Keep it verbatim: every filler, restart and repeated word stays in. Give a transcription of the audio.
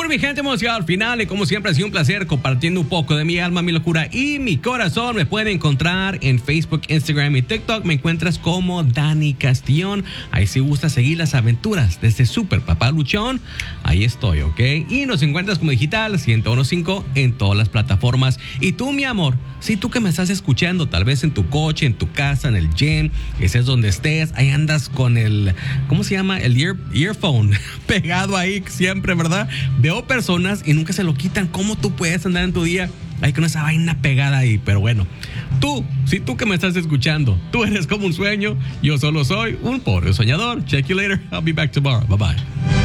Bueno, mi gente, hemos llegado al final y como siempre ha sido un placer compartiendo un poco de mi alma, mi locura y mi corazón. Me pueden encontrar en Facebook, Instagram y TikTok. Me encuentras como Dani Castillón. Ahí si gusta seguir las aventuras de este super papá luchón, ahí estoy, ¿ok? Y nos encuentras como Digital ciento uno punto cinco en todas las plataformas. Y tú, mi amor, si tú que me estás escuchando, tal vez en tu coche, en tu casa, en el gym, ese es donde estés, ahí andas con el, ¿cómo se llama? El ear, earphone pegado ahí siempre, ¿verdad? Veo personas y nunca se lo quitan. ¿Cómo tú puedes andar en tu día ahí con esa vaina pegada ahí? Pero bueno, tú, si tú que me estás escuchando, tú eres como un sueño, yo solo soy un pobre soñador. Check you later. I'll be back tomorrow. Bye bye.